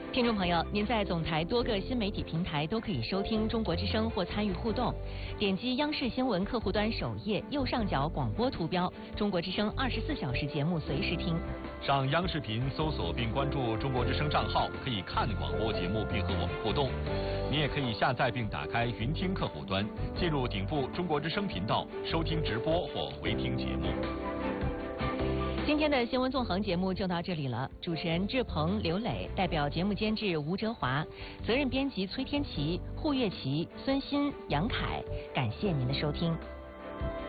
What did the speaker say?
听众朋友，您在总台多个新媒体平台都可以收听中国之声或参与互动。点击央视新闻客户端首页右上角广播图标，中国之声24小时节目随时听。 上央视频搜索并关注中国之声账号，可以看广播节目并和我们互动。你也可以下载并打开云听客户端，进入顶部中国之声频道收听直播或回听节目。 今天的新闻纵横节目就到这里了，主持人志鹏、刘磊，代表节目监制吴哲华，责任编辑崔天琪、胡月琪、孙鑫、杨凯，感谢您的收听。